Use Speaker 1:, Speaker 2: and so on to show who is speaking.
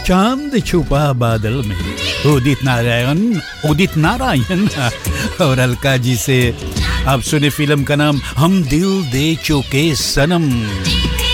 Speaker 1: चांद छुपा बादल में, उदित नारायण और अलका जी से आप सुने फिल्म का नाम हम दिल दे चुके सनम।